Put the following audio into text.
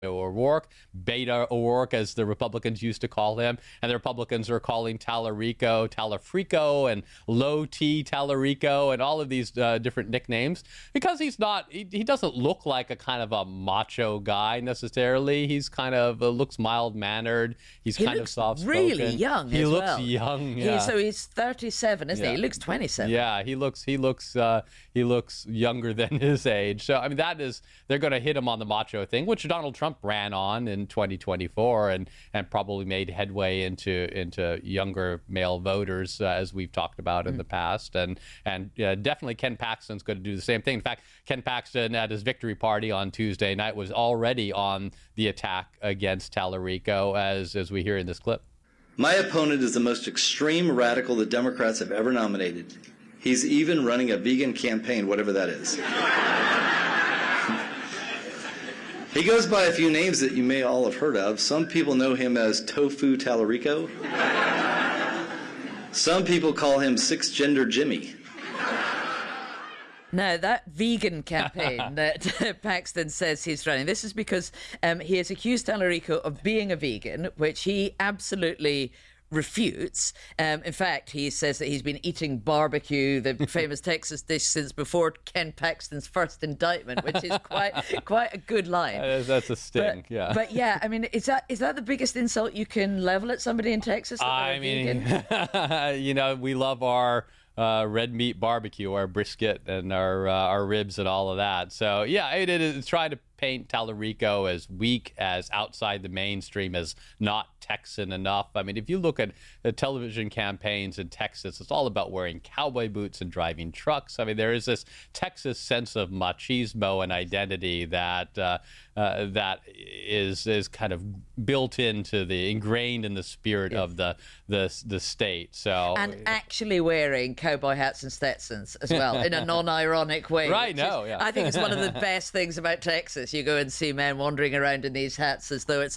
O'Rourke, Beta O'Rourke, as the Republicans used to call him, and the Republicans are calling Talarico, and Low T Talarico, and all of these different nicknames, because he doesn't look like a kind of a macho guy necessarily. He's kind of looks mild-mannered. He kind of soft-spoken. Really young. He looks young. Yeah. So he's 37, isn't he? He looks 27. Yeah, he looks younger than his age. So I mean, they're going to hit him on the macho thing, which Donald Trump ran on in 2024, and probably made headway into younger male voters, as we've talked about in the past, and definitely Ken Paxton's going to do the same thing. In fact, Ken Paxton at his victory party on Tuesday night was already on the attack against Talarico, as we hear in this clip. My opponent is the most extreme radical the Democrats have ever nominated. He's even running a vegan campaign, whatever that is. He goes by a few names that you may all have heard of. Some people know him as Tofu Talarico. Some people call him Six-Gender Jimmy. Now, that vegan campaign that Paxton says he's running, this is because he has accused Talarico of being a vegan, which he absolutely refutes. In fact, he says that he's been eating barbecue, the famous Texas dish, since before Ken Paxton's first indictment, which is quite a good line. That's a sting, yeah. But yeah, I mean, is that the biggest insult you can level at somebody in Texas? I mean, we love our red meat barbecue, our brisket, and our ribs, and all of that. So yeah, it is trying to paint Talarico as weak, as outside the mainstream, as not Texan enough. I mean, if you look at the television campaigns in Texas, it's all about wearing cowboy boots and driving trucks. I mean, there is this Texas sense of machismo and identity that is kind of built into ingrained in the spirit of the state. So, and actually wearing cowboy hats and Stetsons as well, in a non-ironic way. Right? No, yeah. I think it's one of the best things about Texas. You go and see men wandering around in these hats as though it's